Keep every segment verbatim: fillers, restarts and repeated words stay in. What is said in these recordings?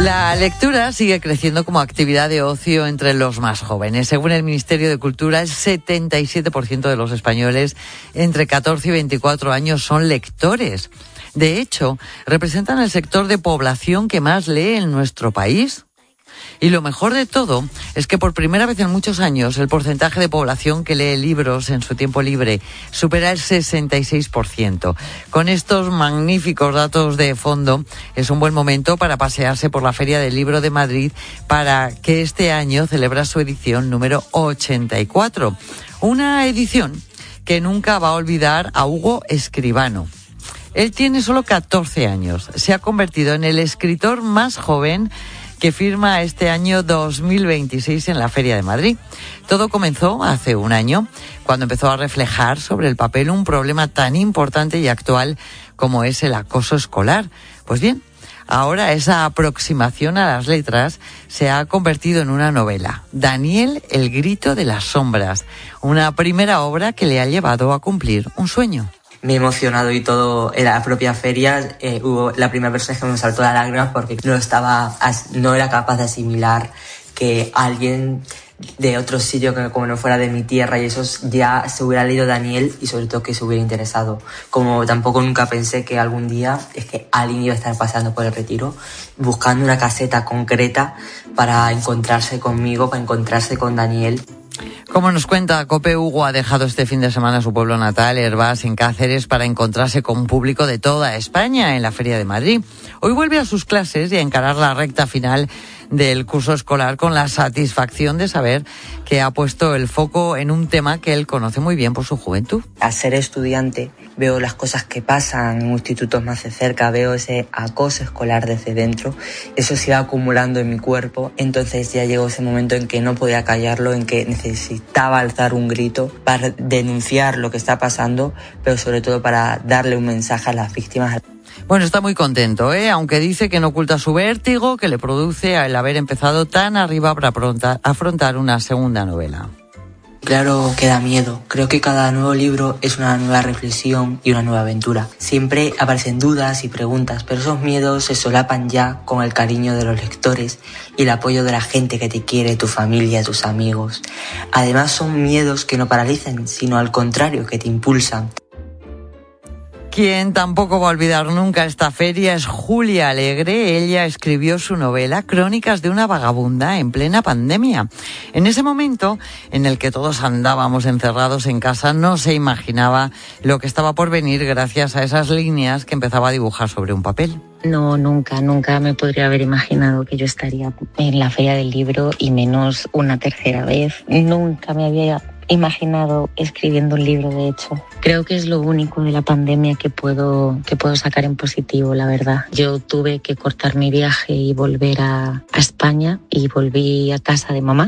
La lectura sigue creciendo como actividad de ocio entre los más jóvenes. Según el Ministerio de Cultura, el setenta y siete por ciento de los españoles entre catorce y veinticuatro años son lectores. De hecho, representan el sector de población que más lee en nuestro país. Y lo mejor de todo es que por primera vez en muchos años el porcentaje de población que lee libros en su tiempo libre supera el sesenta y seis por ciento. Con estos magníficos datos de fondo, es un buen momento para pasearse por la Feria del Libro de Madrid, para que este año celebra su edición número ochenta y cuatro. Una edición que nunca va a olvidar a Hugo Escribano. Él tiene solo catorce años. Se ha convertido en el escritor más joven que firma este año dos mil veintiséis en la Feria de Madrid. Todo comenzó hace un año, cuando empezó a reflejar sobre el papel un problema tan importante y actual como es el acoso escolar. Pues bien, ahora esa aproximación a las letras se ha convertido en una novela. Daniel, el grito de las sombras. Una primera obra que le ha llevado a cumplir un sueño. Me he emocionado y todo en la propia feria. Eh, hubo la primera persona que me saltó las lágrimas porque no estaba, no era capaz de asimilar que alguien de otro sitio que como no fuera de mi tierra y eso ya se hubiera leído Daniel y sobre todo que se hubiera interesado. Como tampoco nunca pensé que algún día es que alguien iba a estar pasando por el Retiro buscando una caseta concreta para encontrarse conmigo, para encontrarse con Daniel. Como nos cuenta COPE, Hugo ha dejado este fin de semana su pueblo natal, Hervás, en Cáceres, para encontrarse con un público de toda España en la Feria de Madrid. Hoy vuelve a sus clases y a encarar la recta final del curso escolar con la satisfacción de saber que ha puesto el foco en un tema que él conoce muy bien por su juventud. Al ser estudiante veo las cosas que pasan en institutos más de cerca, veo ese acoso escolar desde dentro, eso se iba acumulando en mi cuerpo, entonces ya llegó ese momento en que no podía callarlo, en que necesitaba alzar un grito para denunciar lo que está pasando, pero sobre todo para darle un mensaje a las víctimas. Bueno, está muy contento, ¿eh? Aunque dice que no oculta su vértigo que le produce el haber empezado tan arriba para afrontar una segunda novela. Claro que da miedo. Creo que cada nuevo libro es una nueva reflexión y una nueva aventura. Siempre aparecen dudas y preguntas, pero esos miedos se solapan ya con el cariño de los lectores y el apoyo de la gente que te quiere, tu familia, tus amigos. Además son miedos que no paralizan, sino al contrario, que te impulsan. Quien tampoco va a olvidar nunca esta feria es Julia Alegre. Ella escribió su novela Crónicas de una vagabunda en plena pandemia. En ese momento en el que todos andábamos encerrados en casa, no se imaginaba lo que estaba por venir gracias a esas líneas que empezaba a dibujar sobre un papel. No, nunca, nunca me podría haber imaginado que yo estaría en la Feria del Libro y menos una tercera vez. Nunca me había imaginado escribiendo un libro, de hecho. Creo que es lo único de la pandemia que puedo, que puedo sacar en positivo, la verdad. Yo tuve que cortar mi viaje y volver a, a España y volví a casa de mamá.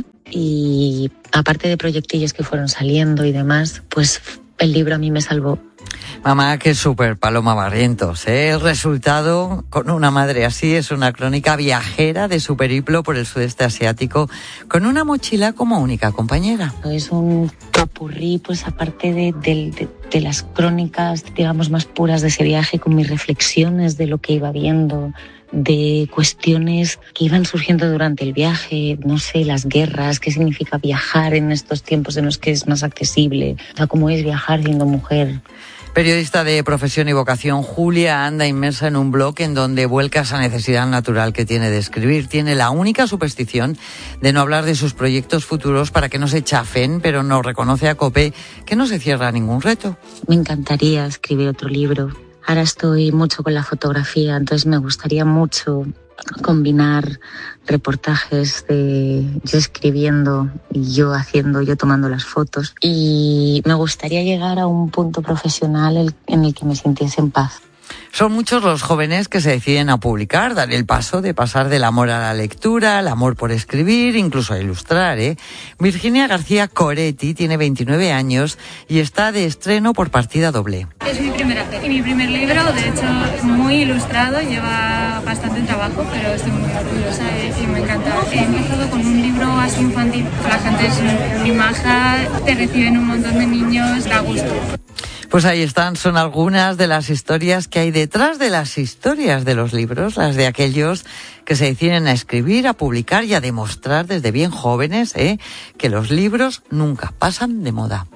Y aparte de proyectillos que fueron saliendo y demás, pues el libro a mí me salvó. Mamá, qué súper, Paloma Barrientos, ¿eh? El resultado con una madre así es una crónica viajera de su periplo por el sudeste asiático con una mochila como única compañera. Es un popurrí, pues aparte de, de, de, de las crónicas, digamos, más puras de ese viaje, con mis reflexiones de lo que iba viendo, de cuestiones que iban surgiendo durante el viaje, no sé, las guerras, qué significa viajar en estos tiempos en los que es más accesible, o sea, cómo es viajar siendo mujer. Periodista de profesión y vocación, Julia anda inmersa en un blog en donde vuelca esa necesidad natural que tiene de escribir. Tiene la única superstición de no hablar de sus proyectos futuros para que no se chafen, pero no reconoce a COPE que no se cierra ningún reto. Me encantaría escribir otro libro. Ahora estoy mucho con la fotografía, entonces me gustaría mucho combinar reportajes de yo escribiendo y yo haciendo, yo tomando las fotos. Y me gustaría llegar a un punto profesional en el que me sintiese en paz. Son muchos los jóvenes que se deciden a publicar, dar el paso de pasar del amor a la lectura, al amor por escribir, incluso a ilustrar, ¿eh? Virginia García Coretti tiene veintinueve años y está de estreno por partida doble. Es mi primera y mi primer libro, de hecho, muy ilustrado, lleva bastante trabajo, pero estoy muy orgullosa y me encanta. He empezado con un libro así infantil, la gente es muy maja, te reciben un montón de niños, da gusto. Pues ahí están, son algunas de las historias que hay detrás de las historias de los libros, las de aquellos que se deciden a escribir, a publicar y a demostrar desde bien jóvenes ¿eh? que los libros nunca pasan de moda.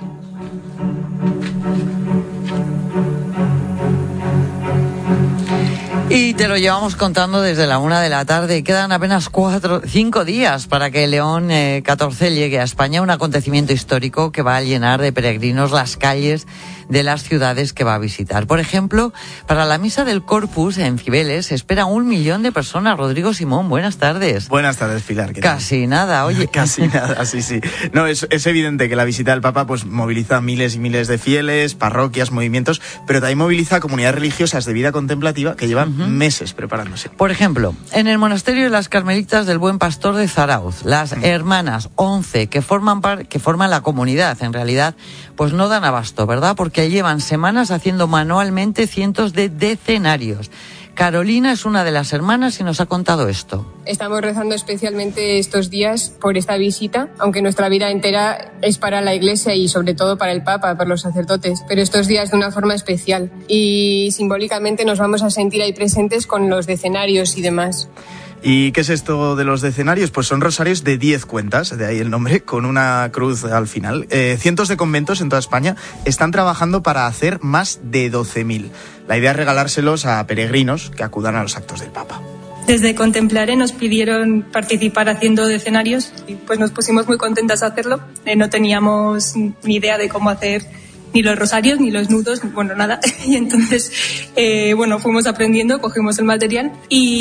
Y te lo llevamos contando desde la una de la tarde. Quedan apenas cuatro, cinco días para que León eh, catorce llegue a España, un acontecimiento histórico que va a llenar de peregrinos las calles de las ciudades que va a visitar. Por ejemplo, para la misa del Corpus en Cibeles se espera un millón de personas. Rodrigo Simón, buenas tardes. Buenas tardes, Pilar. ¿Qué tal? Casi nada, oye. Casi nada, sí, sí. No, es, es evidente que la visita del Papa pues moviliza miles y miles de fieles, parroquias, movimientos, pero también moviliza a comunidades religiosas de vida contemplativa que llevan uh-huh. meses preparándose. Por ejemplo, en el monasterio de las Carmelitas del Buen Pastor de Zarauz, las uh-huh. hermanas once que forman par, que forman la comunidad, en realidad, pues no dan abasto, ¿verdad? Porque llevan semanas haciendo manualmente cientos de decenarios. Carolina es una de las hermanas y nos ha contado esto. Estamos rezando especialmente estos días por esta visita, aunque nuestra vida entera es para la Iglesia y sobre todo para el Papa, para los sacerdotes, pero estos días de una forma especial y simbólicamente nos vamos a sentir ahí presentes con los decenarios y demás. ¿Y qué es esto de los decenarios? Pues son rosarios de diez cuentas, de ahí el nombre, con una cruz al final. Eh, cientos de conventos en toda España están trabajando para hacer más de doce mil. La idea es regalárselos a peregrinos que acudan a los actos del Papa. Desde Contemplaré nos pidieron participar haciendo decenarios y pues nos pusimos muy contentas a hacerlo. Eh, no teníamos ni idea de cómo hacer ni los rosarios, ni los nudos, bueno, nada. Y entonces, eh, bueno, fuimos aprendiendo, cogimos el material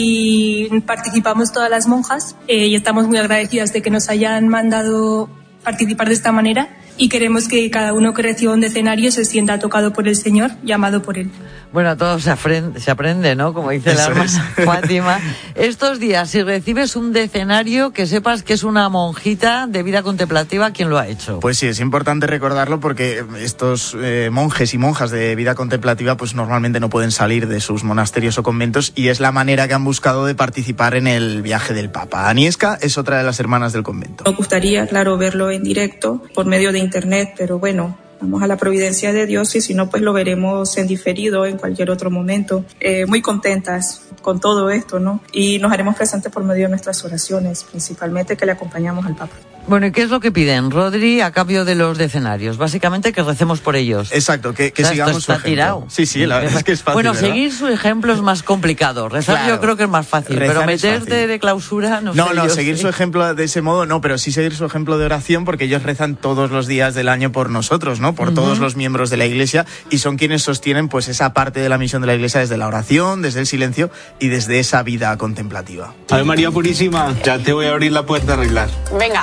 y participamos todas las monjas eh, y estamos muy agradecidas de que nos hayan mandado participar de esta manera y queremos que cada uno que reciba un decenario se sienta tocado por el Señor y amado por Él. Bueno, todo se aprende, se aprende, ¿no? Como dice la hermana Fátima. Estos días, si recibes un decenario, que sepas que es una monjita de vida contemplativa quien lo ha hecho. Pues sí, es importante recordarlo porque estos eh, monjes y monjas de vida contemplativa pues normalmente no pueden salir de sus monasterios o conventos y es la manera que han buscado de participar en el viaje del Papa. Aniesca es otra de las hermanas del convento. Nos gustaría, claro, verlo en directo por medio de internet, pero bueno, vamos a la providencia de Dios y si no, pues lo veremos en diferido en cualquier otro momento. Eh, muy contentas con todo esto, ¿no? Y nos haremos presentes por medio de nuestras oraciones, principalmente que le acompañamos al Papa. Bueno, ¿y qué es lo que piden, Rodri, a cambio de los decenarios? Básicamente que recemos por ellos. Exacto, que, que o sea, sigamos esto está su ejemplo. Tirado. Sí, sí, la verdad es que es fácil. Bueno, ¿verdad? seguir su ejemplo es más complicado. Rezar claro, yo creo que es más fácil, pero meterte de clausura no, no sé. No, no, yo seguir sí. su ejemplo de ese modo no, pero sí seguir su ejemplo de oración porque ellos rezan todos los días del año por nosotros, ¿no? Por uh-huh. todos los miembros de la Iglesia y son quienes sostienen pues esa parte de la misión de la Iglesia desde la oración, desde el silencio y desde esa vida contemplativa. Ave María Purísima, ya te voy a abrir la puerta a arreglar. Venga.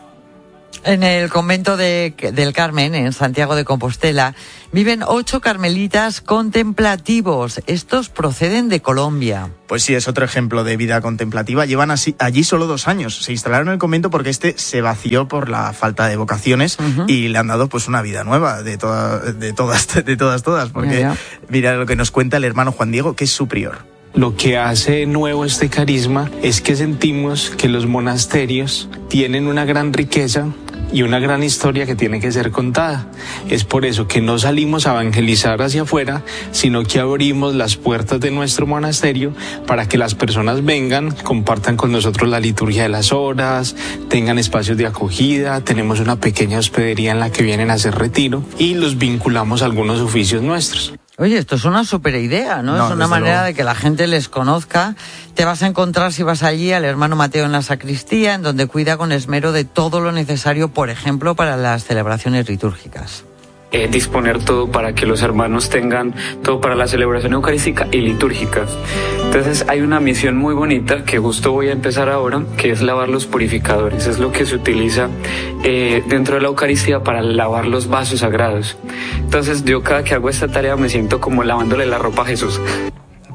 En el convento de, del Carmen, en Santiago de Compostela, viven ocho carmelitas contemplativos. Estos proceden de Colombia. Pues sí, es otro ejemplo de vida contemplativa. Llevan así, allí solo dos años. Se instalaron en el convento porque este se vació por la falta de vocaciones uh-huh. y le han dado pues una vida nueva de, toda, de todas, de todas, todas. Porque yeah, yeah. mira lo que nos cuenta el hermano Juan Diego, que es su prior. Lo que hace nuevo este carisma es que sentimos que los monasterios tienen una gran riqueza y una gran historia que tiene que ser contada. Es por eso que no salimos a evangelizar hacia afuera, sino que abrimos las puertas de nuestro monasterio para que las personas vengan, compartan con nosotros la liturgia de las horas, tengan espacios de acogida, tenemos una pequeña hospedería en la que vienen a hacer retiro y los vinculamos a algunos oficios nuestros. Oye, esto es una super idea, ¿no? no es una manera luego. de que la gente les conozca. Te vas a encontrar, si vas allí, al hermano Mateo en la sacristía, en donde cuida con esmero de todo lo necesario, por ejemplo, para las celebraciones litúrgicas. Eh, disponer todo para que los hermanos tengan todo para la celebración eucarística y litúrgica. Entonces hay una misión muy bonita que justo voy a empezar ahora, que es lavar los purificadores. Es lo que se utiliza eh, dentro de la Eucaristía para lavar los vasos sagrados. Entonces yo cada que hago esta tarea me siento como lavándole la ropa a Jesús.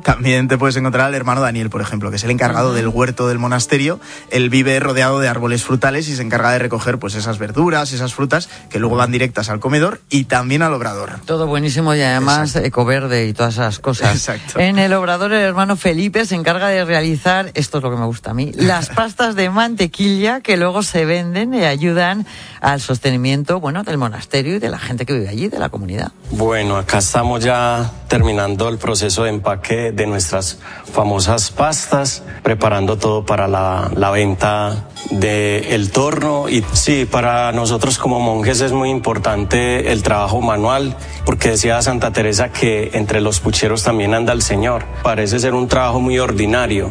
También te puedes encontrar al hermano Daniel, por ejemplo, que es el encargado uh-huh. del huerto del monasterio. Él vive rodeado de árboles frutales y se encarga de recoger pues esas verduras, esas frutas que luego van directas al comedor y también al obrador. Todo buenísimo y además Exacto. ecoverde y todas esas cosas. Exacto. En el obrador el hermano Felipe se encarga de realizar, esto es lo que me gusta a mí, las pastas de mantequilla que luego se venden y ayudan al sostenimiento, bueno, del monasterio y de la gente que vive allí, de la comunidad. Bueno, acá estamos ya terminando el proceso de empaque de nuestras famosas pastas, preparando todo para la, la venta del torno. Y sí, para nosotros como monjes es muy importante el trabajo manual, porque decía Santa Teresa que entre los pucheros también anda el Señor. Parece ser un trabajo muy ordinario,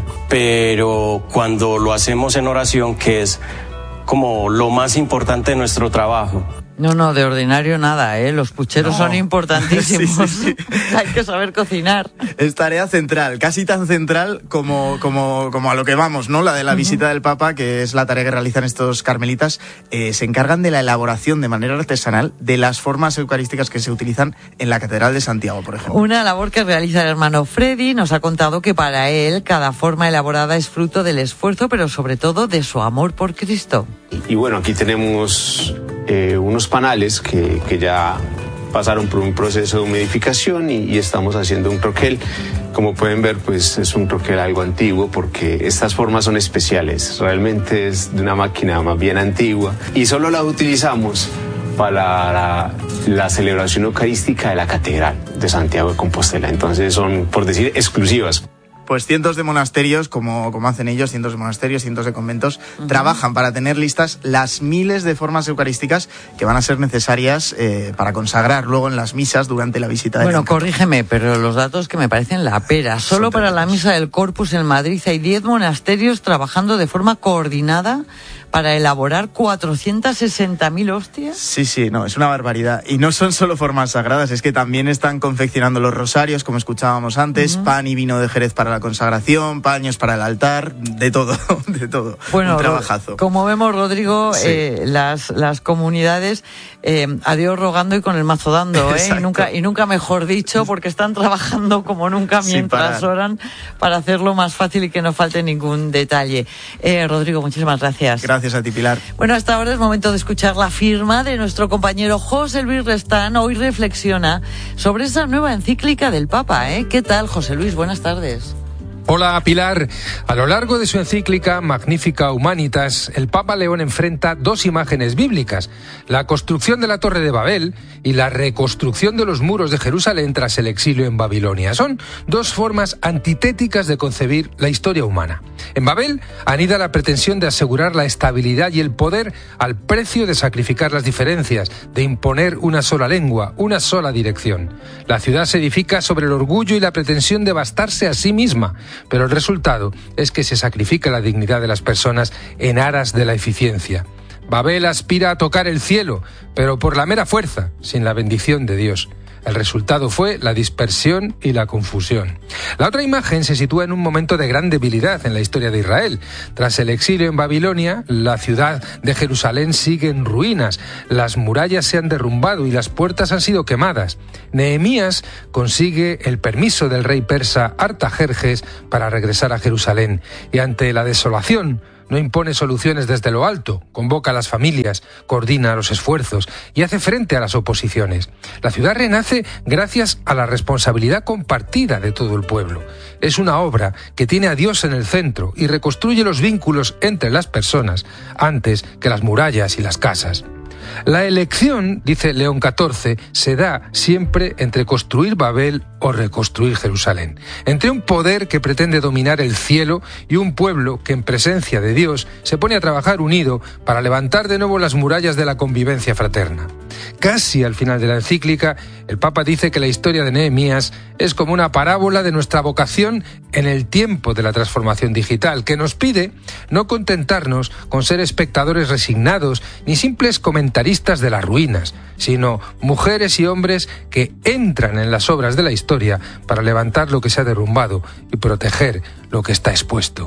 pero cuando lo hacemos en oración, que es como lo más importante de nuestro trabajo. No, no, de ordinario nada, ¿eh? Los pucheros no. son importantísimos. Sí, sí, sí. Hay que saber cocinar. Es tarea central, casi tan central como, como, como a lo que vamos, ¿no? La de la uh-huh. visita del Papa, que es la tarea que realizan estos carmelitas. Eh, se encargan de la elaboración de manera artesanal de las formas eucarísticas que se utilizan en la Catedral de Santiago, por ejemplo. Una labor que realiza el hermano Freddy. Nos ha contado que para él cada forma elaborada es fruto del esfuerzo, pero sobre todo de su amor por Cristo. Y bueno, aquí tenemos eh, unos panales que, que ya pasaron por un proceso de humidificación y, y estamos haciendo un croquel. Como pueden ver, pues es un croquel algo antiguo porque estas formas son especiales. Realmente es de una máquina más bien antigua y solo la utilizamos para la, la celebración eucarística de la Catedral de Santiago de Compostela. Entonces son, por decir, exclusivas. Pues cientos de monasterios, como, como hacen ellos, cientos de monasterios, cientos de conventos, uh-huh. trabajan para tener listas las miles de formas eucarísticas que van a ser necesarias eh, para consagrar luego en las misas durante la visita de Bueno, Encanto. Corrígeme, pero los datos que me parecen la pera. Solo para la misa del Corpus en Madrid hay diez monasterios trabajando de forma coordinada para elaborar cuatrocientas sesenta mil hostias. Sí, sí, no, es una barbaridad. Y no son solo formas sagradas, es que también están confeccionando los rosarios, como escuchábamos antes, uh-huh. pan y vino de Jerez para la consagración, paños para el altar, de todo, de todo. Bueno, un trabajazo. Como vemos, Rodrigo, sí. eh, las, las comunidades, eh, a Dios rogando y con el mazo dando, ¿eh? Y nunca, y nunca mejor dicho, porque están trabajando como nunca mientras oran para hacerlo más fácil y que no falte ningún detalle. Eh, Rodrigo, muchísimas gracias. Gracias. Gracias a ti, Pilar. Bueno, hasta ahora es momento de escuchar la firma de nuestro compañero José Luis Restán. Hoy reflexiona sobre esa nueva encíclica del Papa, ¿eh? ¿Qué tal, José Luis? Buenas tardes. Hola, Pilar. A lo largo de su encíclica Magnificat Humanitas, el Papa León enfrenta dos imágenes bíblicas: la construcción de la Torre de Babel y la reconstrucción de los muros de Jerusalén tras el exilio en Babilonia. Son dos formas antitéticas de concebir la historia humana. En Babel anida la pretensión de asegurar la estabilidad y el poder al precio de sacrificar las diferencias, de imponer una sola lengua, una sola dirección. La ciudad se edifica sobre el orgullo y la pretensión de bastarse a sí misma, pero el resultado es que se sacrifica la dignidad de las personas en aras de la eficiencia. Babel aspira a tocar el cielo, pero por la mera fuerza, sin la bendición de Dios. El resultado fue la dispersión y la confusión. La otra imagen se sitúa en un momento de gran debilidad en la historia de Israel. Tras el exilio en Babilonia, la ciudad de Jerusalén sigue en ruinas, las murallas se han derrumbado y las puertas han sido quemadas. Nehemías consigue el permiso del rey persa Artajerjes para regresar a Jerusalén y ante la desolación no impone soluciones desde lo alto, convoca a las familias, coordina los esfuerzos y hace frente a las oposiciones. La ciudad renace gracias a la responsabilidad compartida de todo el pueblo. Es una obra que tiene a Dios en el centro y reconstruye los vínculos entre las personas antes que las murallas y las casas. La elección, dice León catorce, se da siempre entre construir Babel o reconstruir Jerusalén, entre un poder que pretende dominar el cielo y un pueblo que en presencia de Dios se pone a trabajar unido para levantar de nuevo las murallas de la convivencia fraterna. Casi al final de la encíclica, el Papa dice que la historia de Nehemías es como una parábola de nuestra vocación en el tiempo de la transformación digital, que nos pide no contentarnos con ser espectadores resignados ni simples comentaristas de las ruinas, sino mujeres y hombres que entran en las obras de la historia para levantar lo que se ha derrumbado y proteger lo que está expuesto.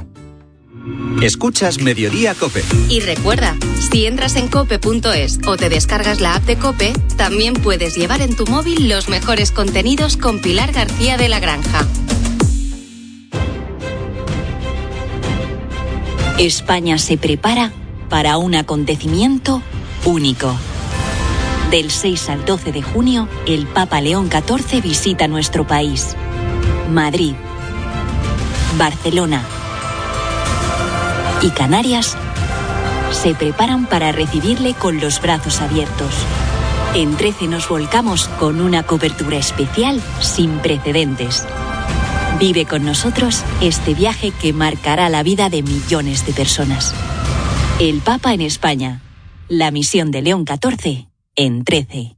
Escuchas Mediodía COPE. Y recuerda, si entras en cope punto es o te descargas la app de COPE, también puedes llevar en tu móvil los mejores contenidos con Pilar García de la Granja. España se prepara para un acontecimiento único. Del seis al doce de junio, el Papa León catorce visita nuestro país. Madrid, Barcelona y Canarias se preparan para recibirle con los brazos abiertos. En trece nos volcamos con una cobertura especial sin precedentes. Vive con nosotros este viaje que marcará la vida de millones de personas. El Papa en España. La misión de León catorce en trece.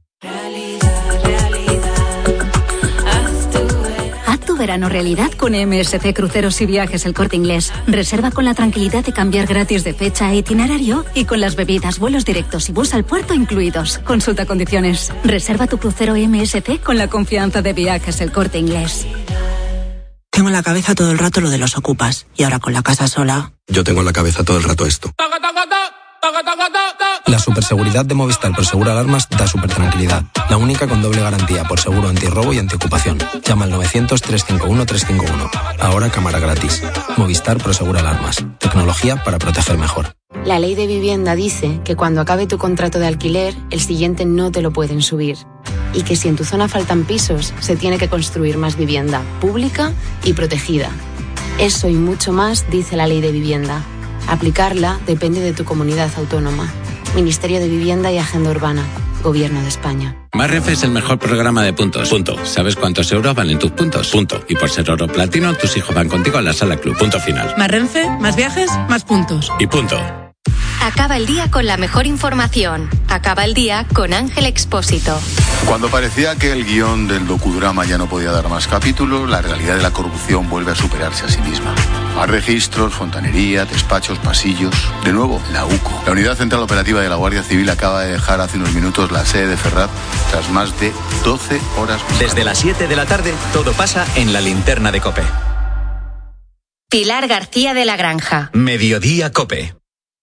Haz tu verano realidad con M S C Cruceros y Viajes El Corte Inglés. Reserva con la tranquilidad de cambiar gratis de fecha e itinerario y con las bebidas, vuelos directos y bus al puerto incluidos. Consulta condiciones. Reserva tu crucero M S C con la confianza de Viajes El Corte Inglés. Tengo en la cabeza todo el rato lo de los ocupas y ahora con la casa sola. Yo tengo en la cabeza todo el rato esto. La superseguridad de Movistar Prosegur Alarmas da súper tranquilidad. La única con doble garantía por seguro antirrobo y antiocupación. Llama al novecientos, trescientos cincuenta y uno, trescientos cincuenta y uno. Ahora cámara gratis. Movistar Prosegur Alarmas. Tecnología para proteger mejor. La ley de vivienda dice que cuando acabe tu contrato de alquiler, el siguiente no te lo pueden subir. Y que si en tu zona faltan pisos, se tiene que construir más vivienda pública y protegida. Eso y mucho más dice la ley de vivienda. Aplicarla depende de tu comunidad autónoma. Ministerio de Vivienda y Agenda Urbana. Gobierno de España. Más Renfe es el mejor programa de puntos. Punto. ¿Sabes cuántos euros valen tus puntos? Punto. Y por ser oro platino, tus hijos van contigo a la sala club. Punto final. Más Renfe, más viajes, más puntos. Y punto. Acaba el día con la mejor información. Acaba el día con Ángel Expósito. Cuando parecía que el guión del docudrama ya no podía dar más capítulos, la realidad de la corrupción vuelve a superarse a sí misma. Más registros, fontanería, despachos, pasillos. De nuevo, la U C O. La Unidad Central Operativa de la Guardia Civil acaba de dejar hace unos minutos la sede de Ferraz tras más de doce horas. Desde las siete de la tarde, todo pasa en la linterna de COPE. Pilar García de la Granja. Mediodía COPE.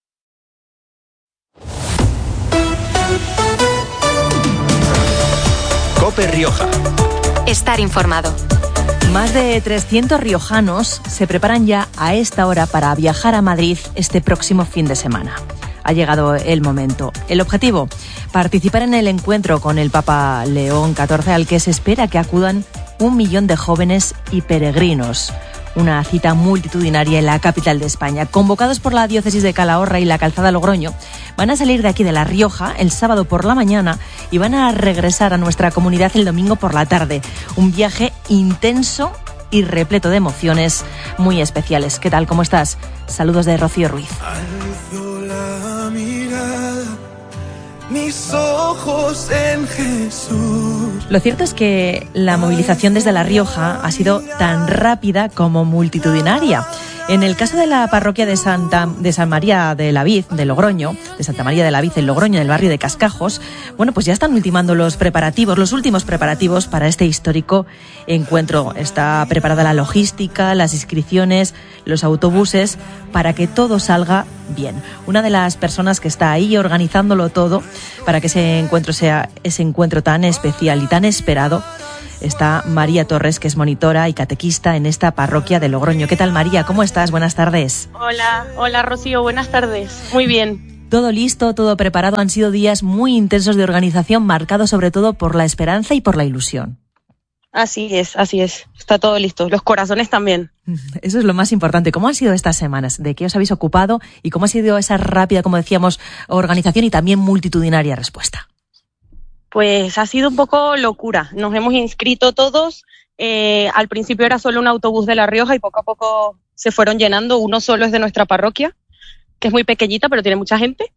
COPE Rioja. Estar informado. Más de trescientos riojanos se preparan ya a esta hora para viajar a Madrid este próximo fin de semana. Ha llegado el momento. El objetivo, participar en el encuentro con el Papa León catorce, al que se espera que acudan un millón de jóvenes y peregrinos. Una cita multitudinaria en la capital de España. Convocados por la diócesis de Calahorra y la Calzada Logroño, van a salir de aquí de La Rioja el sábado por la mañana y van a regresar a nuestra comunidad el domingo por la tarde. Un viaje intenso y repleto de emociones muy especiales. ¿Qué tal? ¿Cómo estás? Saludos de Rocío Ruiz. Alzo la mirada, mis ojos en Jesús. Lo cierto es que la movilización desde La Rioja ha sido tan rápida como multitudinaria. En el caso de la parroquia de Santa de San María de la Vid, de Logroño, de Santa María de la Vid en Logroño, en el barrio de Cascajos, bueno, pues ya están ultimando los preparativos, los últimos preparativos para este histórico encuentro. Está preparada la logística, las inscripciones, los autobuses, para que todo salga bien. Una de las personas que está ahí organizándolo todo para que ese encuentro sea ese encuentro tan especial y tan esperado está María Torres, que es monitora y catequista en esta parroquia de Logroño. ¿Qué tal, María? ¿Cómo estás? Buenas tardes. Hola, hola Rocío, buenas tardes. Muy bien. Todo listo, todo preparado. Han sido días muy intensos de organización, marcados sobre todo por la esperanza y por la ilusión. Así es, así es. Está todo listo. Los corazones también. Eso es lo más importante. ¿Cómo han sido estas semanas? ¿De qué os habéis ocupado? ¿Y cómo ha sido esa rápida, como decíamos, organización y también multitudinaria respuesta? Pues ha sido un poco locura. Nos hemos inscrito todos. Eh, al principio era solo un autobús de La Rioja y poco a poco se fueron llenando. Uno solo es de nuestra parroquia, que es muy pequeñita, pero tiene mucha gente.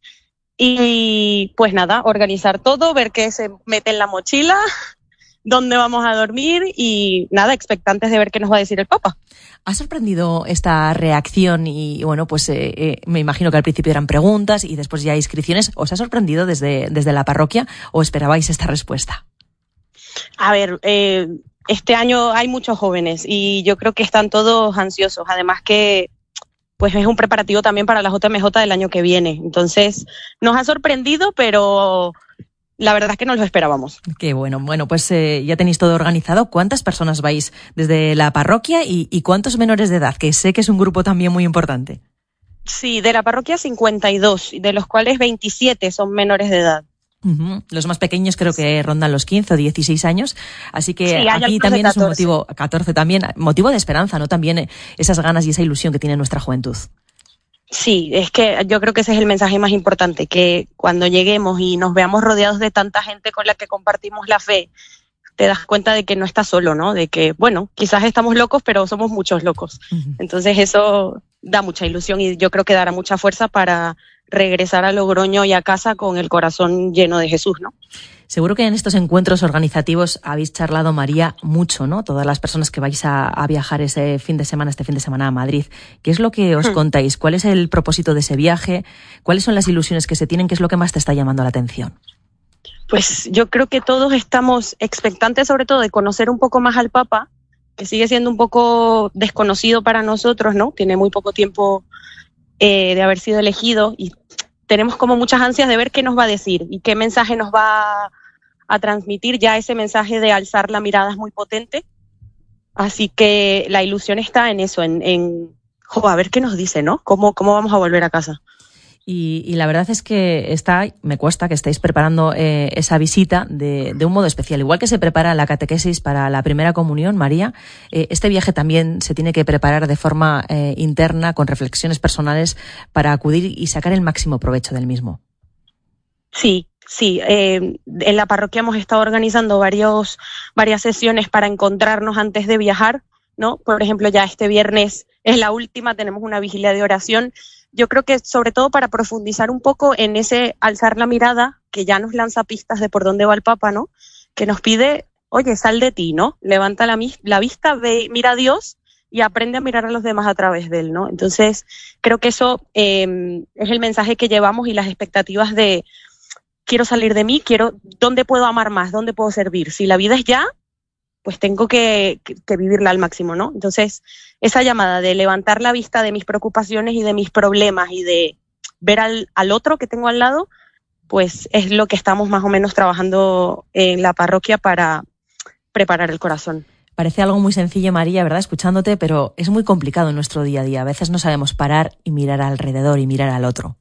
Y pues nada, organizar todo, ver qué se mete en la mochila, dónde vamos a dormir y nada, expectantes de ver qué nos va a decir el Papa. ¿Ha sorprendido esta reacción? Y bueno, pues eh, eh, me imagino que al principio eran preguntas y después ya inscripciones. ¿Os ha sorprendido desde, desde la parroquia o esperabais esta respuesta? A ver, eh, este año hay muchos jóvenes y yo creo que están todos ansiosos. Además que pues es un preparativo también para la J M J del año que viene. Entonces nos ha sorprendido, pero la verdad es que no lo esperábamos. Qué bueno. Bueno, pues eh, ya tenéis todo organizado. ¿Cuántas personas vais desde la parroquia y, y cuántos menores de edad? Que sé que es un grupo también muy importante. Sí, de la parroquia cincuenta y dos, de los cuales veintisiete son menores de edad. Uh-huh. Los más pequeños creo que rondan los quince o dieciséis años, así que sí, aquí también es un motivo, catorce también, motivo de esperanza, ¿no? También esas ganas y esa ilusión que tiene nuestra juventud. Sí, es que yo creo que ese es el mensaje más importante, que cuando lleguemos y nos veamos rodeados de tanta gente con la que compartimos la fe, te das cuenta de que no estás solo, ¿no? De que, bueno, quizás estamos locos, pero somos muchos locos. Uh-huh. Entonces eso da mucha ilusión y yo creo que dará mucha fuerza para regresar a Logroño y a casa con el corazón lleno de Jesús, ¿no? Seguro que en estos encuentros organizativos habéis charlado, María, mucho, ¿no? Todas las personas que vais a, a viajar ese fin de semana, este fin de semana a Madrid. ¿Qué es lo que os hmm. contáis? ¿Cuál es el propósito de ese viaje? ¿Cuáles son las ilusiones que se tienen? ¿Qué es lo que más te está llamando la atención? Pues yo creo que todos estamos expectantes sobre todo de conocer un poco más al Papa, que sigue siendo un poco desconocido para nosotros, ¿no? Tiene muy poco tiempo eh, de haber sido elegido y tenemos como muchas ansias de ver qué nos va a decir y qué mensaje nos va a, a transmitir. Ya ese mensaje de alzar la mirada es muy potente, así que la ilusión está en eso, en, en jo, a ver qué nos dice, ¿no? ¿Cómo, cómo vamos a volver a casa? Y, y la verdad es que está, me cuesta que estéis preparando eh, esa visita de, de un modo especial. Igual que se prepara la catequesis para la primera comunión, María, eh, este viaje también se tiene que preparar de forma eh, interna, con reflexiones personales, para acudir y sacar el máximo provecho del mismo. Sí, sí. Eh, en la parroquia hemos estado organizando varios, varias sesiones para encontrarnos antes de viajar, ¿no? Por ejemplo, ya este viernes es la última, tenemos una vigilia de oración. Yo creo que sobre todo para profundizar un poco en ese alzar la mirada, que ya nos lanza pistas de por dónde va el Papa, ¿no? Que nos pide, oye, sal de ti, ¿no? Levanta la, la vista, ve, mira a Dios y aprende a mirar a los demás a través de él, ¿no? Entonces, creo que eso eh, es el mensaje que llevamos y las expectativas de quiero salir de mí, quiero, ¿dónde puedo amar más? ¿Dónde puedo servir? Si la vida es ya, pues tengo que, que, que vivirla al máximo, ¿no? Entonces, esa llamada de levantar la vista de mis preocupaciones y de mis problemas y de ver al, al otro que tengo al lado, pues es lo que estamos más o menos trabajando en la parroquia para preparar el corazón. Parece algo muy sencillo, María, ¿verdad? Escuchándote, pero es muy complicado en nuestro día a día. A veces no sabemos parar y mirar alrededor y mirar al otro.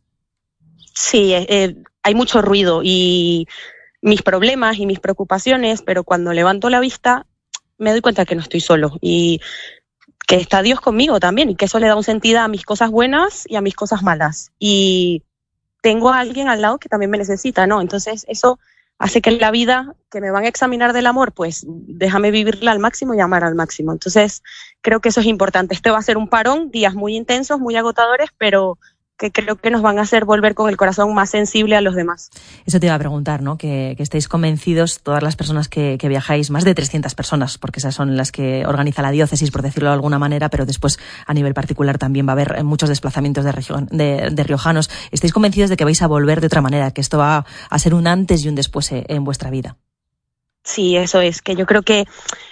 Sí, eh, hay mucho ruido y mis problemas y mis preocupaciones, pero cuando levanto la vista me doy cuenta que no estoy solo y que está Dios conmigo también y que eso le da un sentido a mis cosas buenas y a mis cosas malas. Y tengo a alguien al lado que también me necesita, ¿no? Entonces eso hace que la vida que me van a examinar del amor, pues déjame vivirla al máximo y amar al máximo. Entonces creo que eso es importante. Este va a ser un parón, días muy intensos, muy agotadores, pero que creo que nos van a hacer volver con el corazón más sensible a los demás. Eso te iba a preguntar, ¿no? Que, que estéis convencidos, todas las personas que, que viajáis, más de trescientas personas, porque esas son las que organiza la diócesis, por decirlo de alguna manera, pero después a nivel particular también va a haber muchos desplazamientos de, región, de, de riojanos. ¿Estáis convencidos de que vais a volver de otra manera, que esto va a ser un antes y un después en vuestra vida? Sí, eso es, que yo creo que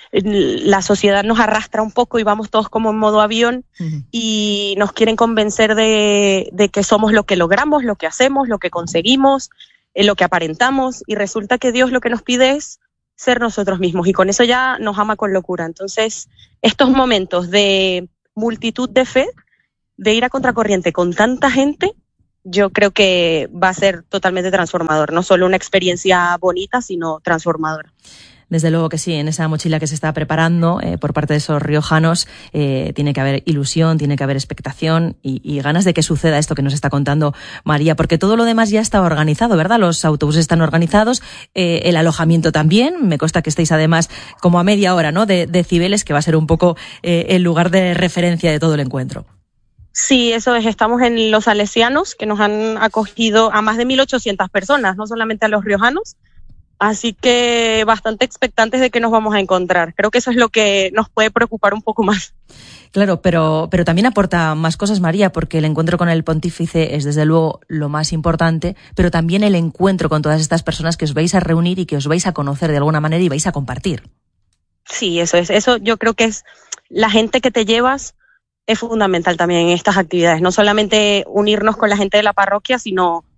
la sociedad nos arrastra un poco y vamos todos como en modo avión uh-huh. y nos quieren convencer de, de que somos lo que logramos, lo que hacemos, lo que conseguimos, eh, lo que aparentamos, y resulta que Dios lo que nos pide es ser nosotros mismos y con eso ya nos ama con locura. Entonces, estos momentos de multitud de fe, de ir a contracorriente con tanta gente, yo creo que va a ser totalmente transformador, no solo una experiencia bonita, sino transformadora. Desde luego que sí, en esa mochila que se está preparando eh, por parte de esos riojanos eh, tiene que haber ilusión, tiene que haber expectación y, y ganas de que suceda esto que nos está contando María, porque todo lo demás ya está organizado, ¿verdad? Los autobuses están organizados, eh, el alojamiento también, me consta que estáis además como a media hora, ¿no? de, de Cibeles, que va a ser un poco eh, el lugar de referencia de todo el encuentro. Sí, eso es, estamos en Los Salesianos, que nos han acogido a más de mil ochocientas personas, no solamente a los riojanos. Así que bastante expectantes de que nos vamos a encontrar. Creo que eso es lo que nos puede preocupar un poco más. Claro, pero, pero también aporta más cosas, María, porque el encuentro con el pontífice es desde luego lo más importante, pero también el encuentro con todas estas personas que os vais a reunir y que os vais a conocer de alguna manera y vais a compartir. Sí, eso es. Eso yo creo que es la gente que te llevas es fundamental también en estas actividades. No solamente unirnos con la gente de la parroquia, sino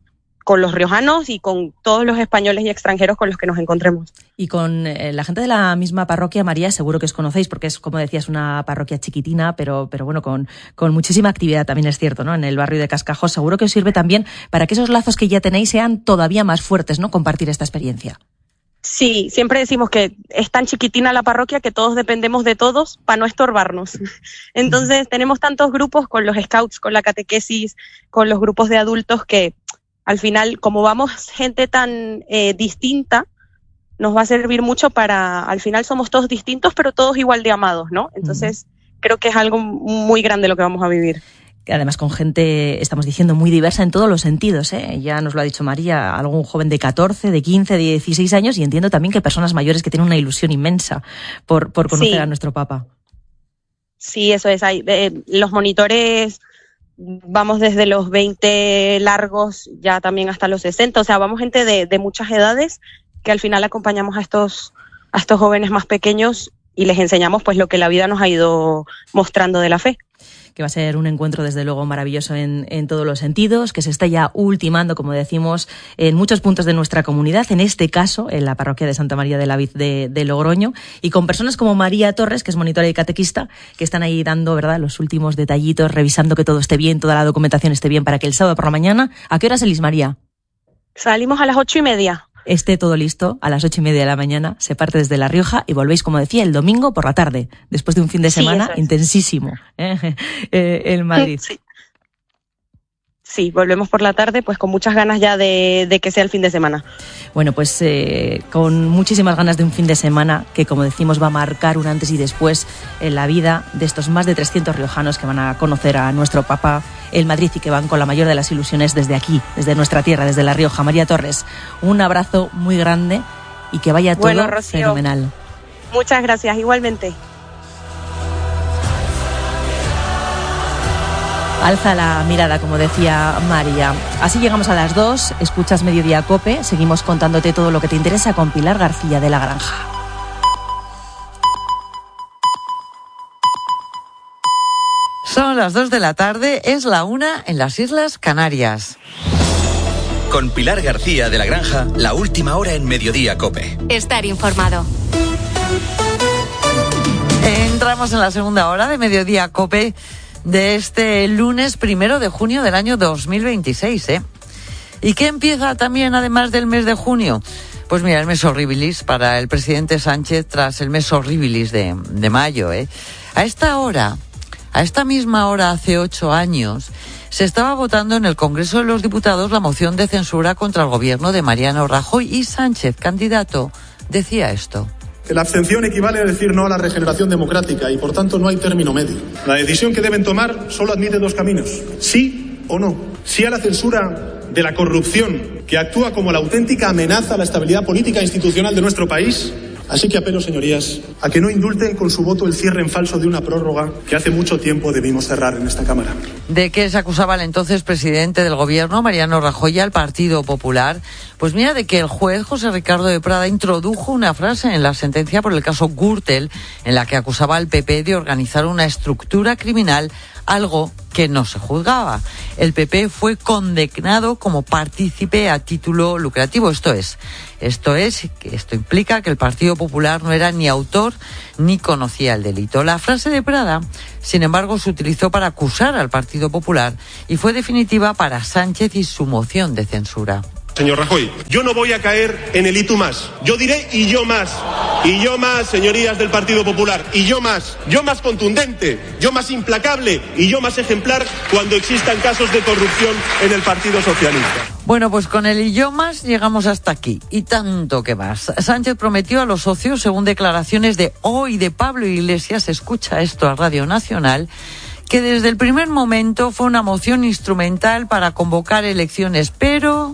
con los riojanos y con todos los españoles y extranjeros con los que nos encontremos. Y con eh, la gente de la misma parroquia, María, seguro que os conocéis, porque es, como decías, una parroquia chiquitina, pero, pero bueno, con, con muchísima actividad, también es cierto, ¿no? En el barrio de Cascajos, seguro que os sirve también para que esos lazos que ya tenéis sean todavía más fuertes, ¿no? Compartir esta experiencia. Sí, siempre decimos que es tan chiquitina la parroquia que todos dependemos de todos para no estorbarnos. Entonces tenemos tantos grupos con los scouts, con la catequesis, con los grupos de adultos que al final, como vamos gente tan eh, distinta, nos va a servir mucho para, al final somos todos distintos pero todos igual de amados, ¿no? Entonces uh-huh. creo que es algo muy grande lo que vamos a vivir. Además con gente, estamos diciendo, muy diversa en todos los sentidos, ¿eh? Ya nos lo ha dicho María, algún joven de catorce, de quince, de dieciséis años, y entiendo también que personas mayores que tienen una ilusión inmensa por, por conocer sí. a nuestro Papa. Sí, eso es. Hay, eh, los monitores, vamos desde los veinte largos ya también hasta los sesenta, o sea, vamos gente de, de muchas edades que al final acompañamos a estos, a estos jóvenes más pequeños y les enseñamos pues lo que la vida nos ha ido mostrando de la fe. Que va a ser un encuentro desde luego maravilloso en, en todos los sentidos, que se está ya ultimando, como decimos, en muchos puntos de nuestra comunidad, en este caso en la parroquia de Santa María de la Vid de, de Logroño, y con personas como María Torres, que es monitora y catequista, que están ahí dando, ¿verdad?, los últimos detallitos, revisando que todo esté bien, toda la documentación esté bien para que el sábado por la mañana... ¿A qué hora salís, María? Salimos a las ocho y media. Esté todo listo, a las ocho y media de la mañana, se parte desde La Rioja y volvéis, como decía, el domingo por la tarde, después de un fin de semana sí, es. intensísimo ¿eh? Eh, en Madrid. Sí. sí, volvemos por la tarde, pues con muchas ganas ya de, de que sea el fin de semana. Bueno, pues eh, con muchísimas ganas de un fin de semana que, como decimos, va a marcar un antes y después en la vida de estos más de trescientos riojanos que van a conocer a nuestro Papa en Madrid y que van con la mayor de las ilusiones desde aquí, desde nuestra tierra, desde La Rioja. María Torres, un abrazo muy grande y que vaya todo bueno, Rocío, fenomenal. Muchas gracias, igualmente. Alza la mirada, como decía María. Así llegamos a las dos, escuchas Mediodía COPE, seguimos contándote todo lo que te interesa con Pilar García de la Granja. Son las dos de la tarde, es la una en las Islas Canarias. Con Pilar García de la Granja, la última hora en Mediodía COPE. Estar informado. Entramos en la segunda hora de Mediodía COPE de este lunes primero de junio del año dos mil veintiséis, ¿eh? ¿Y qué empieza también además del mes de junio? Pues mira, el mes horribilis para el presidente Sánchez tras el mes horribilis de, de mayo, ¿eh? A esta hora, a esta misma hora hace ocho años, se estaba votando en el Congreso de los Diputados la moción de censura contra el gobierno de Mariano Rajoy y Sánchez, candidato, decía esto. Que la abstención equivale a decir no a la regeneración democrática y, por tanto, no hay término medio. La decisión que deben tomar solo admite dos caminos, sí o no. Sí a la censura de la corrupción, que actúa como la auténtica amenaza a la estabilidad política e institucional de nuestro país. Así que apelo, señorías, a que no indulten con su voto el cierre en falso de una prórroga que hace mucho tiempo debimos cerrar en esta Cámara. ¿De qué se acusaba el entonces presidente del gobierno, Mariano Rajoy, al Partido Popular? Pues mira, de que el juez José Ricardo de Prada introdujo una frase en la sentencia por el caso Gürtel, en la que acusaba al P P de organizar una estructura criminal, algo que no se juzgaba. El P P fue condenado como partícipe a título lucrativo. Esto es, esto es, esto implica que el Partido Popular no era ni autor ni conocía el delito. La frase de Prada, sin embargo, se utilizó para acusar al Partido Popular y fue definitiva para Sánchez y su moción de censura. Señor Rajoy, yo no voy a caer en el y tú más. Yo diré y yo más. Y yo más, señorías del Partido Popular. Y yo más. Yo más contundente. Yo más implacable. Y yo más ejemplar cuando existan casos de corrupción en el Partido Socialista. Bueno, pues con el y yo más llegamos hasta aquí. Y tanto que más. Sánchez prometió a los socios, según declaraciones de hoy de Pablo Iglesias, escucha esto a Radio Nacional, que desde el primer momento fue una moción instrumental para convocar elecciones, pero...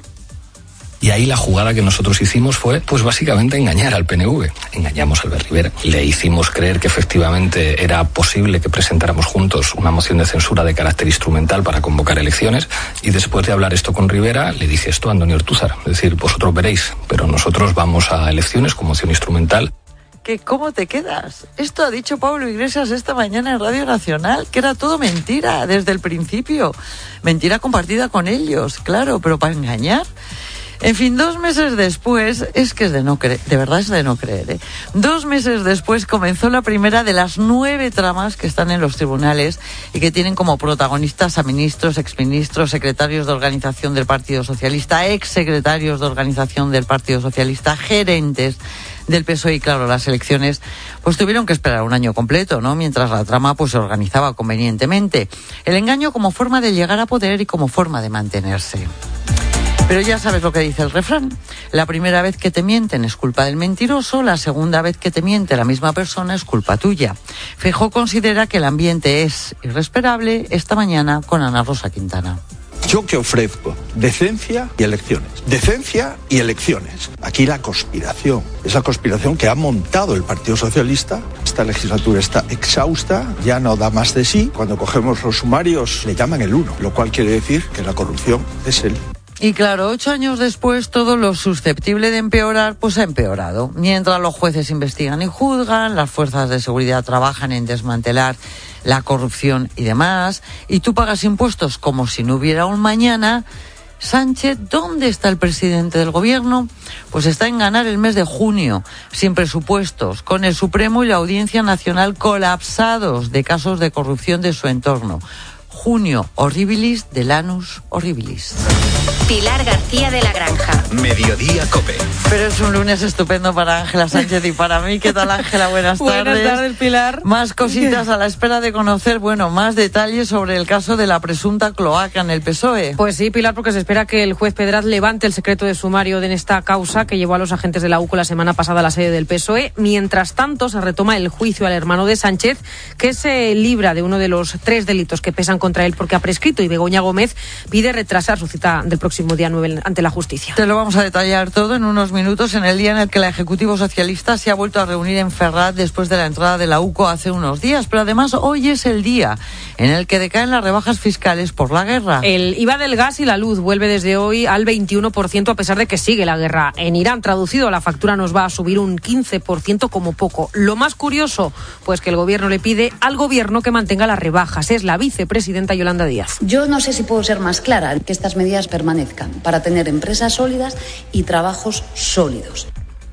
Y ahí la jugada que nosotros hicimos fue, pues básicamente engañar al P N V. Engañamos a Albert Rivera. Le hicimos creer que efectivamente era posible que presentáramos juntos una moción de censura de carácter instrumental para convocar elecciones. Y después de hablar esto con Rivera, le dije esto a Antonio Ortúzar. Es decir, vosotros veréis, pero nosotros vamos a elecciones con moción instrumental. que ¿cómo te quedas? Esto ha dicho Pablo Iglesias esta mañana en Radio Nacional, que era todo mentira desde el principio. Mentira compartida con ellos, claro, pero para engañar. En fin, dos meses después, es que es de no creer, de verdad es de no creer, ¿eh? Dos meses después comenzó la primera de las nueve tramas que están en los tribunales y que tienen como protagonistas a ministros, exministros, secretarios de organización del Partido Socialista, exsecretarios de organización del Partido Socialista, gerentes del P S O E, y claro, las elecciones pues tuvieron que esperar un año completo, ¿no? Mientras la trama pues se organizaba convenientemente. El engaño como forma de llegar a poder y como forma de mantenerse. Pero ya sabes lo que dice el refrán. La primera vez que te mienten es culpa del mentiroso, la segunda vez que te miente la misma persona es culpa tuya. Feijóo considera que el ambiente es irrespirable esta mañana con Ana Rosa Quintana. Yo que ofrezco decencia y elecciones. Decencia y elecciones. Aquí la conspiración. Esa conspiración que ha montado el Partido Socialista. Esta legislatura está exhausta, ya no da más de sí. Cuando cogemos los sumarios le llaman el uno, lo cual quiere decir que la corrupción es el. Y claro, ocho años después, todo lo susceptible de empeorar, pues ha empeorado. Mientras los jueces investigan y juzgan, las fuerzas de seguridad trabajan en desmantelar la corrupción y demás, y tú pagas impuestos como si no hubiera un mañana. Sánchez, ¿dónde está el presidente del gobierno? Pues está en ganar el mes de junio, sin presupuestos, con el Supremo y la Audiencia Nacional colapsados de casos de corrupción de su entorno. Junio horribilis del anus horribilis. Pilar García de la Granja. Mediodía COPE. Pero es un lunes estupendo para Ángela Sánchez y para mí. ¿Qué tal, Ángela? Buenas tardes. Buenas tardes, Pilar. Más cositas a la espera de conocer, bueno, más detalles sobre el caso de la presunta cloaca en el P S O E. Pues sí, Pilar, porque se espera que el juez Pedraz levante el secreto de sumario en esta causa que llevó a los agentes de la U C O la semana pasada a la sede del P S O E. Mientras tanto, se retoma el juicio al hermano de Sánchez, que se libra de uno de los tres delitos que pesan contra él porque ha prescrito, y Begoña Gómez pide retrasar su cita del próximo día nueve ante la justicia. Te lo vamos a detallar todo en unos minutos, en el día en el que la Ejecutivo Socialista se ha vuelto a reunir en Ferraz después de la entrada de la U C O hace unos días, pero además hoy es el día en el que decaen las rebajas fiscales por la guerra. El I V A del gas y la luz vuelve desde hoy al veintiuno por ciento a pesar de que sigue la guerra en Irán. Traducido, la factura nos va a subir un quince por ciento como poco. Lo más curioso, pues que el gobierno le pide al gobierno que mantenga las rebajas. Es la vicepresidenta Yolanda Díaz. Yo no sé si puedo ser más clara, que estas medidas permanezcan para tener empresas sólidas y trabajos sólidos.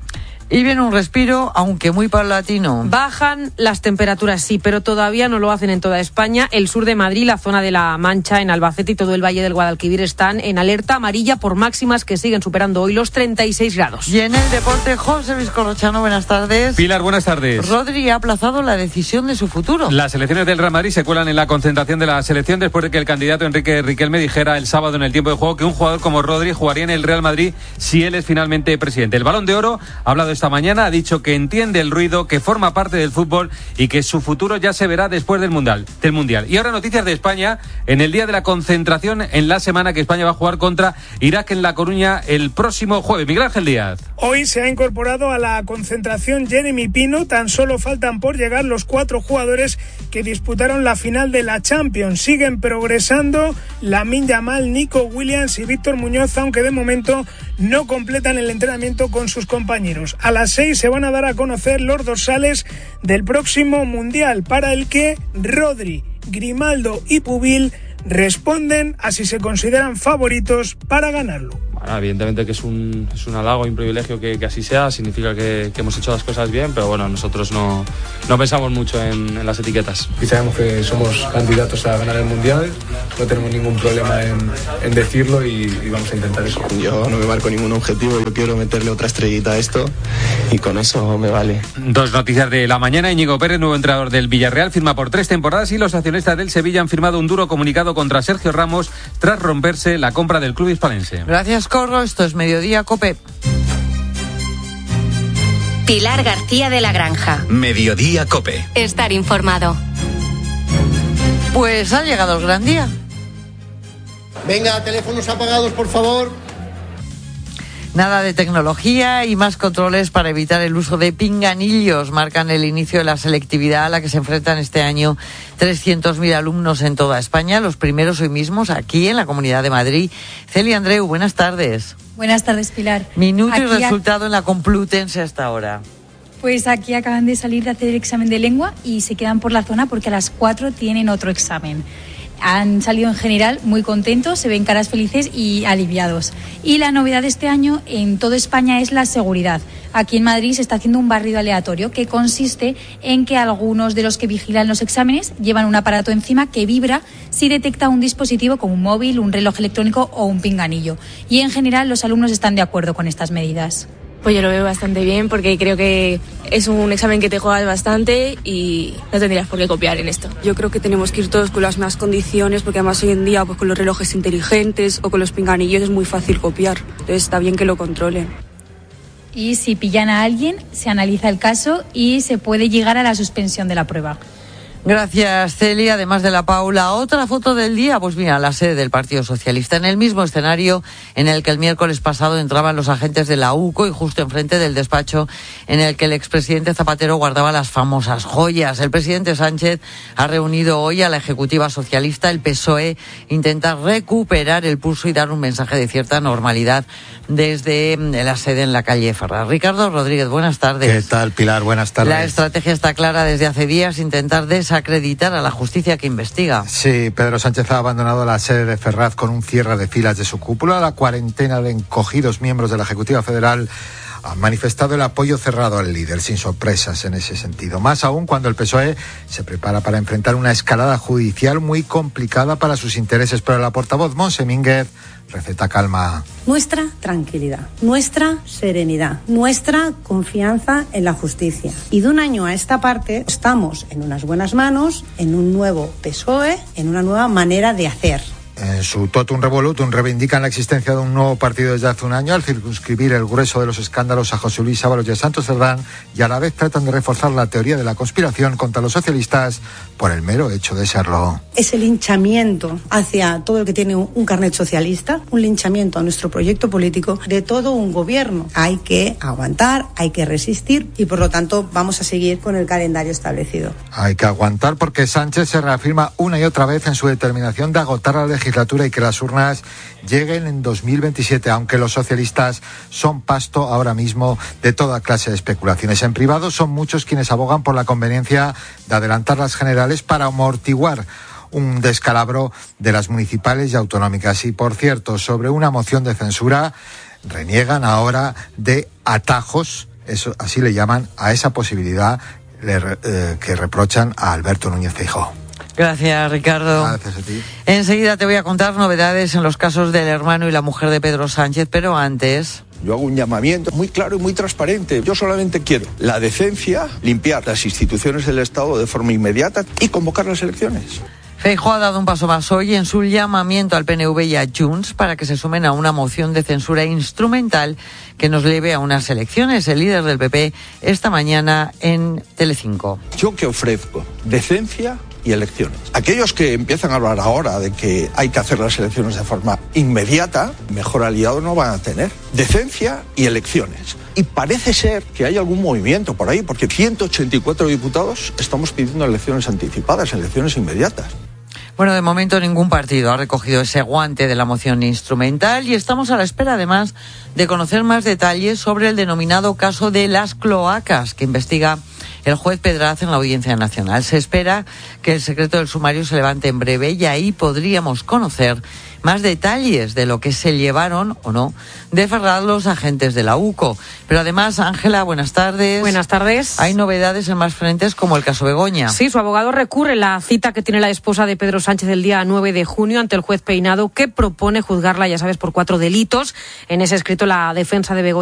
Y viene un respiro, aunque muy paulatino. Bajan las temperaturas, sí, pero todavía no lo hacen en toda España. El sur de Madrid, la zona de la Mancha, en Albacete y todo el Valle del Guadalquivir están en alerta amarilla por máximas que siguen superando hoy los treinta y seis grados. Y en el deporte, José Vizcorrochano, buenas tardes. Pilar, buenas tardes. Rodri ha aplazado la decisión de su futuro. Las selecciones del Real Madrid se cuelan en la concentración de la selección después de que el candidato Enrique Riquelme dijera el sábado en el tiempo de juego que un jugador como Rodri jugaría en el Real Madrid si él es finalmente presidente. El Balón de Oro ha hablado esta mañana, ha dicho que entiende el ruido, que forma parte del fútbol y que su futuro ya se verá después del mundial, del mundial. Y ahora noticias de España en el día de la concentración en la semana que España va a jugar contra Irak en La Coruña el próximo jueves. Miguel Ángel Díaz. Hoy se ha incorporado a la concentración Jeremy Pino. Tan solo faltan por llegar los cuatro jugadores que disputaron la final de la Champions. Siguen progresando Lamine Yamal, Nico Williams y Víctor Muñoz, aunque de momento no completan el entrenamiento con sus compañeros. A las seis se van a dar a conocer los dorsales del próximo Mundial, para el que Rodri, Grimaldo y Pubil responden a si se consideran favoritos para ganarlo. Bueno, evidentemente que es un, es un halago y un privilegio que, que así sea, significa que, que hemos hecho las cosas bien, pero bueno, nosotros no, no pensamos mucho en, en las etiquetas. Y sabemos que somos candidatos a ganar el Mundial, no tenemos ningún problema en, en decirlo y, y vamos a intentar eso. Yo no me marco ningún objetivo, yo quiero meterle otra estrellita a esto y con eso me vale. Dos noticias de la mañana. Íñigo Pérez, nuevo entrenador del Villarreal, firma por tres temporadas y los accionistas del Sevilla han firmado un duro comunicado contra Sergio Ramos tras romperse la compra del club hispalense. Gracias, Corro. Esto es Mediodía COPE. Pilar García de la Granja. Mediodía COPE. Estar informado. Pues ha llegado el gran día. Venga, teléfonos apagados, por favor. Nada de tecnología y más controles para evitar el uso de pinganillos. Marcan el inicio de la selectividad a la que se enfrentan este año trescientos mil alumnos en toda España. Los primeros hoy mismos aquí en la Comunidad de Madrid. Celia Andreu, buenas tardes. Buenas tardes, Pilar. Minuto aquí y resultado a... en la Complutense hasta ahora. Pues aquí acaban de salir de hacer el examen de lengua y se quedan por la zona porque a las cuatro tienen otro examen. Han salido en general muy contentos, se ven caras felices y aliviados. Y la novedad de este año en toda España es la seguridad. Aquí en Madrid se está haciendo un barrido aleatorio que consiste en que algunos de los que vigilan los exámenes llevan un aparato encima que vibra si detecta un dispositivo como un móvil, un reloj electrónico o un pinganillo. Y en general los alumnos están de acuerdo con estas medidas. Pues yo lo veo bastante bien porque creo que es un examen que te juegas bastante y no tendrías por qué copiar en esto. Yo creo que tenemos que ir todos con las mismas condiciones porque además hoy en día pues con los relojes inteligentes o con los pinganillos es muy fácil copiar. Entonces está bien que lo controlen. Y si pillan a alguien, se analiza el caso y se puede llegar a la suspensión de la prueba. Gracias, Celia. Además de la Paula, otra foto del día, pues mira, la sede del Partido Socialista, en el mismo escenario en el que el miércoles pasado entraban los agentes de la U C O y justo enfrente del despacho en el que el expresidente Zapatero guardaba las famosas joyas. El presidente Sánchez ha reunido hoy a la ejecutiva socialista. El P S O E intenta recuperar el pulso y dar un mensaje de cierta normalidad desde la sede en la calle Ferraz. Ricardo Rodríguez, buenas tardes. ¿Qué tal, Pilar? Buenas tardes. La estrategia está clara desde hace días, intentar desacreditar a la justicia que investiga. Sí, Pedro Sánchez ha abandonado la sede de Ferraz con un cierre de filas de su cúpula. La cuarentena de encogidos miembros de la Ejecutiva Federal han manifestado el apoyo cerrado al líder, sin sorpresas en ese sentido. Más aún cuando el P S O E se prepara para enfrentar una escalada judicial muy complicada para sus intereses. Pero la portavoz Montse Mínguez receta calma. Nuestra tranquilidad, nuestra serenidad, nuestra confianza en la justicia. Y de un año a esta parte estamos en unas buenas manos, en un nuevo P S O E, en una nueva manera de hacer. En su totum revolutum reivindican la existencia de un nuevo partido desde hace un año al circunscribir el grueso de los escándalos a José Luis Ábalos y a Santos Cerdán, y a la vez tratan de reforzar la teoría de la conspiración contra los socialistas por el mero hecho de serlo. Es el linchamiento hacia todo el que tiene un carnet socialista, un linchamiento a nuestro proyecto político de todo un gobierno. Hay que aguantar, hay que resistir y por lo tanto vamos a seguir con el calendario establecido. Hay que aguantar porque Sánchez se reafirma una y otra vez en su determinación de agotar la legislatura legislatura y que las urnas lleguen en dos mil veintisiete, aunque los socialistas son pasto ahora mismo de toda clase de especulaciones. En privado son muchos quienes abogan por la conveniencia de adelantar las generales para amortiguar un descalabro de las municipales y autonómicas. Y por cierto, sobre una moción de censura, reniegan ahora de atajos, eso así le llaman a esa posibilidad le, eh, que reprochan a Alberto Núñez Feijóo. Gracias, Ricardo. Gracias a ti. Enseguida te voy a contar novedades en los casos del hermano y la mujer de Pedro Sánchez, pero antes... Yo hago un llamamiento muy claro y muy transparente. Yo solamente quiero la decencia, limpiar las instituciones del Estado de forma inmediata y convocar las elecciones. Feijóo ha dado un paso más hoy en su llamamiento al P N V y a Junts para que se sumen a una moción de censura instrumental que nos lleve a unas elecciones. El líder del P P esta mañana en Telecinco. ¿Yo qué ofrezco? Decencia y elecciones. Aquellos que empiezan a hablar ahora de que hay que hacer las elecciones de forma inmediata, mejor aliado no van a tener. Decencia y elecciones. Y parece ser que hay algún movimiento por ahí, porque ciento ochenta y cuatro diputados estamos pidiendo elecciones anticipadas, elecciones inmediatas. Bueno, de momento ningún partido ha recogido ese guante de la moción instrumental y estamos a la espera, además, de conocer más detalles sobre el denominado caso de las cloacas que investiga el juez Pedraz en la Audiencia Nacional. Se espera que el secreto del sumario se levante en breve y ahí podríamos conocer más detalles de lo que se llevaron o no de Ferraz los agentes de la U C O. Pero además, Ángela, buenas tardes. Buenas tardes. Hay novedades en más frentes como el caso Begoña. Sí, su abogado recurre la cita que tiene la esposa de Pedro Sánchez el día nueve de junio ante el juez Peinado, que propone juzgarla, ya sabes, por cuatro delitos. En ese escrito la defensa de Begoña